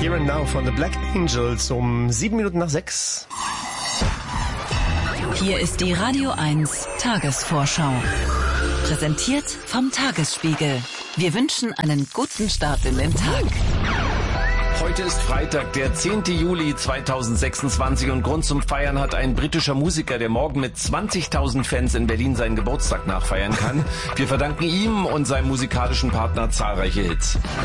Here and Now von The Black Angels um 7:07. Hier ist die Radio 1 Tagesvorschau. Präsentiert vom Tagesspiegel. Wir wünschen einen guten Start in den Tag. Heute ist Freitag, der 10. Juli 2026 und Grund zum Feiern hat ein britischer Musiker, der morgen mit 20.000 Fans in Berlin seinen Geburtstag nachfeiern kann. Wir verdanken ihm und seinem musikalischen Partner zahlreiche Hits.